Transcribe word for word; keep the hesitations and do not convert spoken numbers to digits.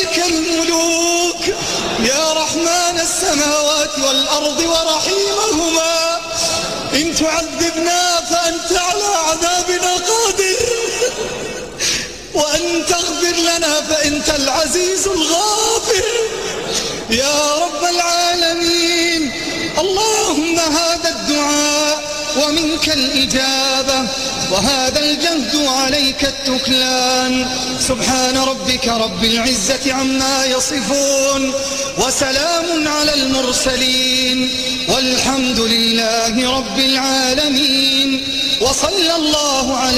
ملك الملوك يا رحمن السماوات والأرض ورحيمهما، إن تعذبنا فأنت على عذابنا قادر، وأن تغفر لنا فأنت العزيز الغافر يا رب العالمين. اللهم هذا الدعاء ومنك الإجابة، وهذا الجهد وعليك التكلان. سبحان ربك رب العزة عما يصفون، وسلام على المرسلين، والحمد لله رب العالمين، وصلى الله على